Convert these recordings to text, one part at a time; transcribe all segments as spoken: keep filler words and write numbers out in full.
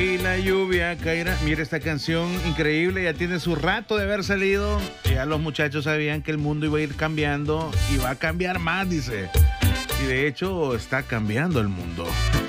y la lluvia caerá. Mira, esta canción increíble, ya tiene su rato de haber salido. Ya los muchachos sabían que el mundo iba a ir cambiando y va a cambiar más, dice. Y de hecho está cambiando el mundo.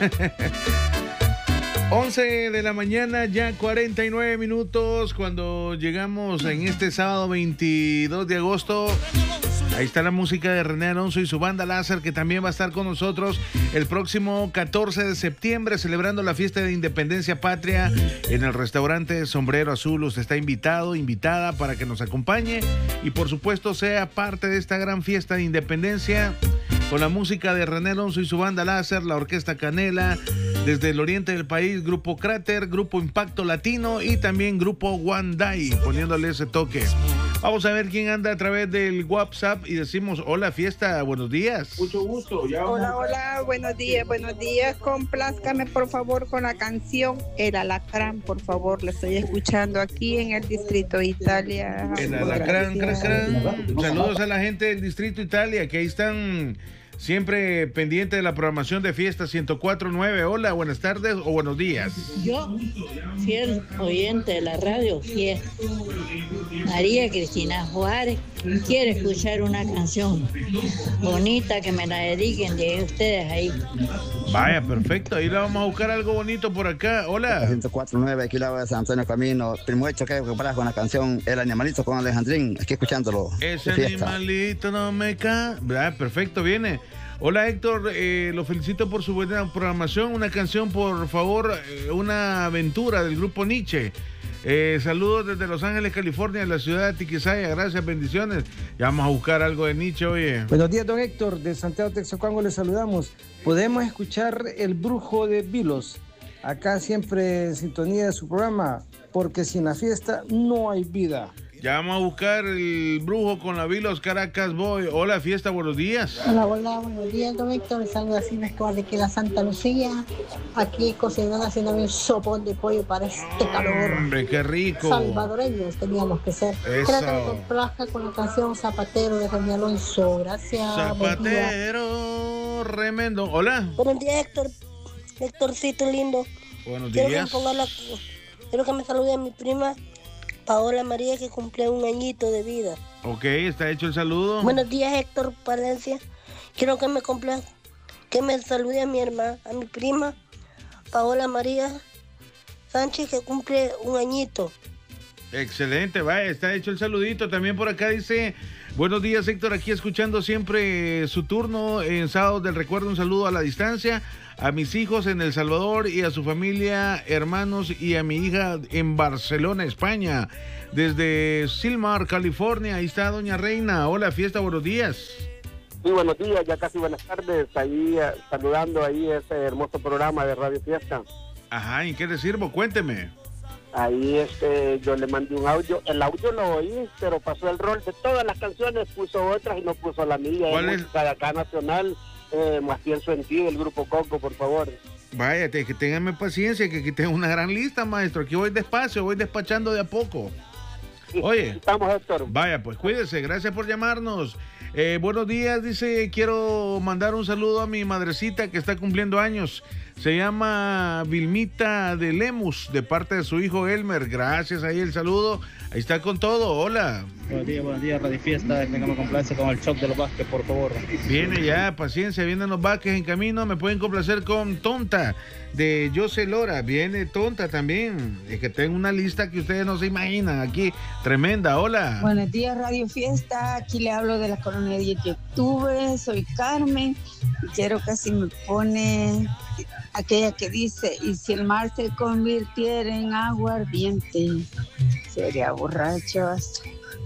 once de la mañana, ya cuarenta y nueve minutos, cuando llegamos en este sábado veintidós de agosto. Ahí está la música de René Alonso y su banda Láser, que también va a estar con nosotros el próximo catorce de septiembre, celebrando la fiesta de Independencia Patria en el restaurante Sombrero Azul. Usted está invitado, invitada para que nos acompañe y por supuesto sea parte de esta gran fiesta de Independencia con la música de René Alonso y su banda Láser, la Orquesta Canela, desde el oriente del país, Grupo Cráter, Grupo Impacto Latino y también Grupo One Day, poniéndole ese toque. Vamos a ver quién anda a través del WhatsApp y decimos hola fiesta, buenos días. Mucho gusto. Ya hola, hola, buenos días, buenos días. Complázcame por favor con la canción El Alacrán, por favor. La estoy escuchando aquí en el Distrito Italia. El Alacrán, cracrán. Saludos a la gente del Distrito Italia, que ahí están siempre pendiente de la programación de Fiesta ciento cuatro punto nueve. Hola, buenas tardes o buenos días. Yo, fiel oyente de la radio, fiel. María Cristina Juárez, quiere escuchar una canción bonita que me la dediquen de ustedes ahí. Vaya, perfecto. Ahí la vamos a buscar algo bonito por acá. Hola. ciento cuatro punto nueve, aquí la de San Antonio Camino. Primo hecho que comparas con la canción El Animalito con Alejandrín. Aquí escuchándolo. Ese animalito no me cae. Perfecto, viene. Hola Héctor, eh, lo felicito por su buena programación. Una canción, por favor, eh, una aventura del grupo Nietzsche. Eh, saludos desde Los Ángeles, California, la ciudad de Tiquisaya. Gracias, bendiciones. Ya vamos a buscar algo de Nietzsche, oye. Buenos días, don Héctor, de Santiago Texocango les saludamos. Podemos escuchar El Brujo de Vilos. Acá siempre en sintonía de su programa, porque sin la fiesta no hay vida. Ya vamos a buscar El Brujo con la Vilos Caracas Boy. Hola, fiesta, buenos días. Hola, hola, buenos días, don Héctor. Saludos así mezclados de aquí la Santa Lucía. Aquí cocinando, haciendo un sopón de pollo para este calor. Hombre, qué rico. Salvadoreños teníamos que ser. Eso. Creo que me complazca con la canción Zapatero de René Alonso. Gracias. Zapatero, remendo. Hola. Buenos días, Héctor. Héctorcito lindo. Buenos Quiero días. Que me la... Quiero que me salude a mi prima Paola María, que cumple un añito de vida. Ok, está hecho el saludo. Buenos días, Héctor Palencia. Quiero que me cumpla, que me salude a mi hermana, a mi prima Paola María Sánchez, que cumple un añito. Excelente, vaya, está hecho el saludito. También por acá dice, buenos días Héctor, aquí escuchando siempre su turno en Sábados del Recuerdo. Un saludo a la distancia, a mis hijos en El Salvador y a su familia, hermanos y a mi hija en Barcelona, España. Desde Silmar, California, ahí está doña Reina. Hola, fiesta, buenos días. Sí, buenos días, ya casi buenas tardes. Ahí uh, saludando ahí ese hermoso programa de Radio Fiesta. Ajá, ¿y qué le sirvo? Cuénteme. Ahí este, yo le mandé un audio, el audio lo oí, pero pasó el rol de todas las canciones, puso otras y no puso la mía. ¿Cuál es? Música de acá nacional, eh, más pienso en ti, del Grupo Coco, por favor. Vaya, te, que ténganme paciencia, que aquí tengo una gran lista, maestro. Aquí voy despacio, voy despachando de a poco. Oye, estamos, Héctor. Vaya, pues cuídese, gracias por llamarnos. Eh, buenos días, dice, quiero mandar un saludo a mi madrecita que está cumpliendo años. Se llama Vilmita de Lemus, de parte de su hijo Elmer. Gracias, ahí el saludo. Ahí está con todo, hola. Buenos días, buenos días, Radio Fiesta. Que me complace con el shock de los Vázquez, por favor. Viene ya, paciencia, vienen los Vázquez en camino. Me pueden complacer con Tonta, de José Lora. Viene Tonta también. Es que tengo una lista que ustedes no se imaginan aquí. Tremenda, hola. Buenos días, Radio Fiesta. Aquí le hablo de la colonia diez de octubre. Soy Carmen. Y quiero que si me pone aquella que dice, y si el mar se convirtiera en aguardiente, sería borrachos.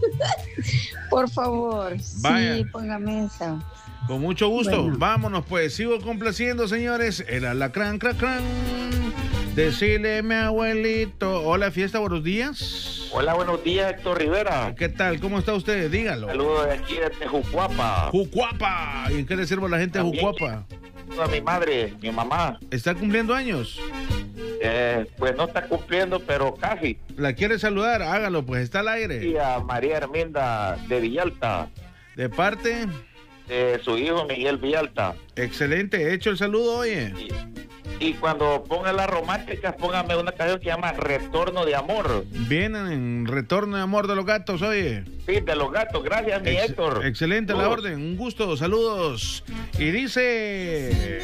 Por favor, Vaya. Sí, póngame esa. Con mucho gusto. Bueno. Vámonos pues. Sigo complaciendo, señores. El alacrán, cracrán. Decirle mi abuelito. Hola, fiesta, buenos días. Hola, buenos días, Héctor Rivera. ¿Qué tal? ¿Cómo está usted? Dígalo. Saludos de aquí desde Jucuapa. Jucuapa. ¿Y en qué le sirvo a la gente de Jucuapa? A mi madre, mi mamá. ¿Está cumpliendo años? Eh, pues no está cumpliendo, pero casi. ¿La quiere saludar? Hágalo, pues está al aire. Y a María Herminda de Villalta. ¿De parte? De su hijo Miguel Villalta. Excelente, he hecho el saludo, oye. Y, Y cuando ponga las románticas, póngame una canción que se llama Retorno de Amor. Vienen en Retorno de Amor de los Gatos, oye. Sí, de los Gatos, gracias, mi Ex Héctor. Excelente Saludos. la orden, un gusto, saludos. Y dice...